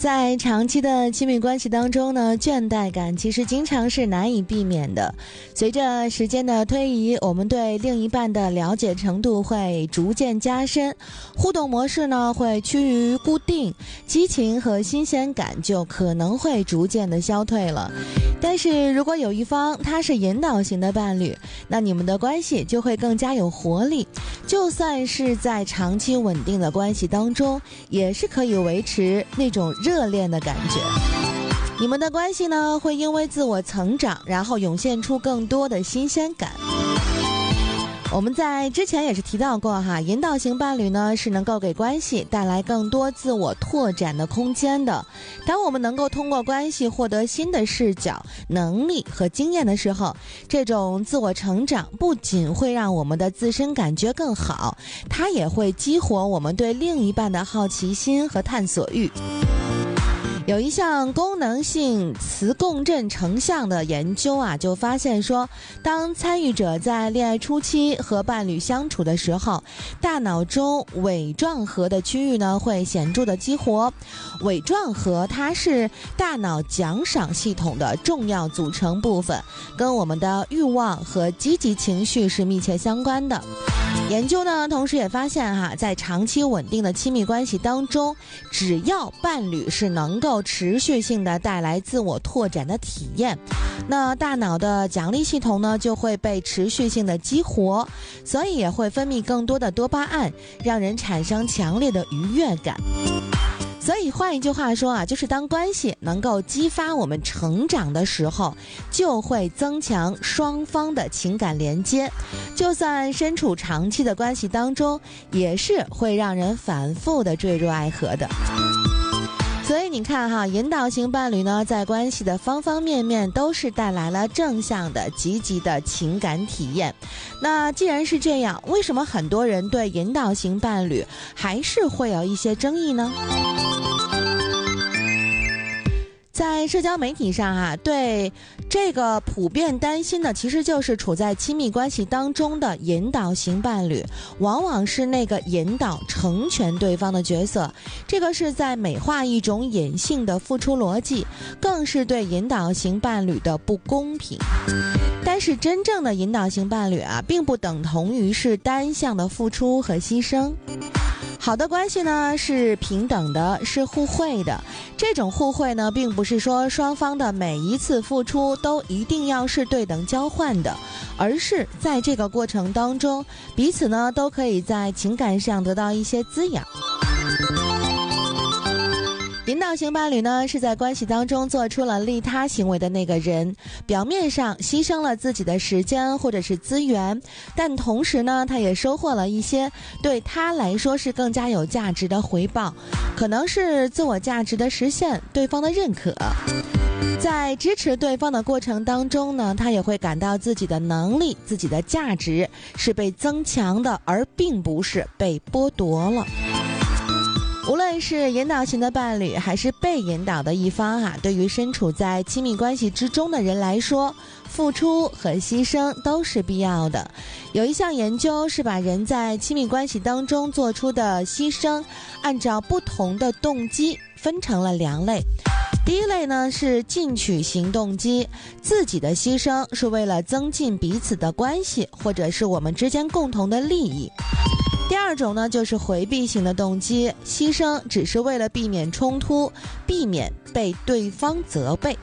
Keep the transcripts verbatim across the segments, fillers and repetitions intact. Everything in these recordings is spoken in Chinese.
在长期的亲密关系当中呢，倦怠感其实经常是难以避免的。随着时间的推移，我们对另一半的了解程度会逐渐加深，互动模式呢会趋于固定，激情和新鲜感就可能会逐渐的消退了。但是如果有一方他是引导型的伴侣，那你们的关系就会更加有活力，就算是在长期稳定的关系当中，也是可以维持那种热恋的感觉。你们的关系呢，会因为自我成长，然后涌现出更多的新鲜感。我们在之前也是提到过哈，引导型伴侣呢是能够给关系带来更多自我拓展的空间的。当我们能够通过关系获得新的视角、能力和经验的时候，这种自我成长不仅会让我们的自身感觉更好，它也会激活我们对另一半的好奇心和探索欲。有一项功能性磁共振成像的研究啊，就发现说，当参与者在恋爱初期和伴侣相处的时候，大脑中尾状核的区域呢会显著的激活。尾状核它是大脑奖赏系统的重要组成部分，跟我们的欲望和积极情绪是密切相关的。研究呢，同时也发现哈，在长期稳定的亲密关系当中，只要伴侣是能够持续性的带来自我拓展的体验，那大脑的奖励系统呢就会被持续性的激活，所以也会分泌更多的多巴胺，让人产生强烈的愉悦感。所以换一句话说啊，就是当关系能够激发我们成长的时候，就会增强双方的情感连接，就算身处长期的关系当中，也是会让人反复的坠入爱河的。所以你看哈，引导型伴侣呢，在关系的方方面面都是带来了正向的、积极的情感体验。那既然是这样，为什么很多人对引导型伴侣还是会有一些争议呢？在社交媒体上啊，对这个普遍担心的其实就是处在亲密关系当中的引导型伴侣，往往是那个引导成全对方的角色，这个是在美化一种隐性的付出逻辑，更是对引导型伴侣的不公平。但是真正的引导型伴侣啊，并不等同于是单向的付出和牺牲。好的关系呢是平等的，是互惠的。这种互惠呢，并不是说双方的每一次付出都一定要是对等交换的，而是在这个过程当中，彼此呢都可以在情感上得到一些滋养。引导型伴侣呢，是在关系当中做出了利他行为的那个人，表面上牺牲了自己的时间或者是资源，但同时呢，他也收获了一些对他来说是更加有价值的回报，可能是自我价值的实现，对方的认可。在支持对方的过程当中呢，他也会感到自己的能力、自己的价值是被增强的，而并不是被剥夺了。无论是引导型的伴侣还是被引导的一方啊，对于身处在亲密关系之中的人来说，付出和牺牲都是必要的。有一项研究是把人在亲密关系当中做出的牺牲，按照不同的动机分成了两类。第一类呢是进取型动机，自己的牺牲是为了增进彼此的关系，或者是我们之间共同的利益。第二种呢，就是回避型的动机，牺牲只是为了避免冲突，避免被对方责备。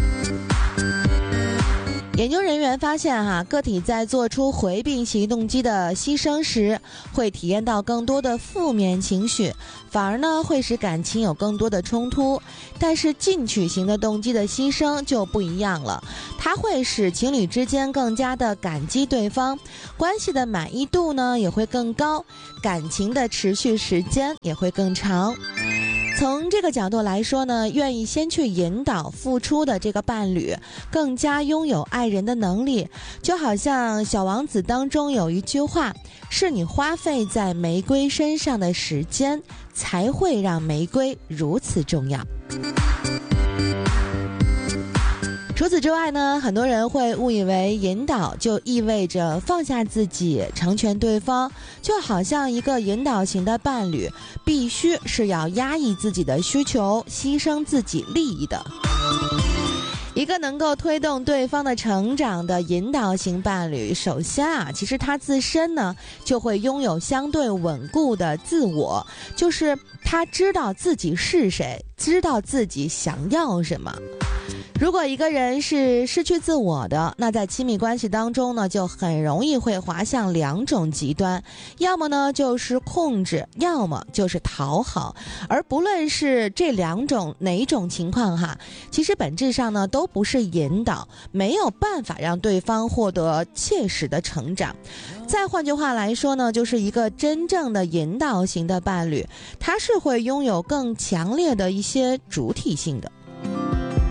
研究人员发现哈，个体在做出回避型动机的牺牲时，会体验到更多的负面情绪，反而呢会使感情有更多的冲突。但是进取型的动机的牺牲就不一样了，它会使情侣之间更加的感激对方，关系的满意度呢也会更高，感情的持续时间也会更长。从这个角度来说呢，愿意先去引导付出的这个伴侣更加拥有爱人的能力。就好像小王子当中有一句话，是你花费在玫瑰身上的时间才会让玫瑰如此重要。 除此之外呢，很多人会误以为引导就意味着放下自己，成全对方，就好像一个引导型的伴侣必须是要压抑自己的需求，牺牲自己利益的。一个能够推动对方的成长的引导型伴侣，首先啊，其实他自身呢就会拥有相对稳固的自我，就是他知道自己是谁，知道自己想要什么。如果一个人是失去自我的，那在亲密关系当中呢，就很容易会滑向两种极端，要么呢就是控制，要么就是讨好。而不论是这两种哪种情况哈，其实本质上呢都不是引导，没有办法让对方获得切实的成长。再换句话来说呢，就是一个真正的引导型的伴侣，他是会拥有更强烈的一些主体性的。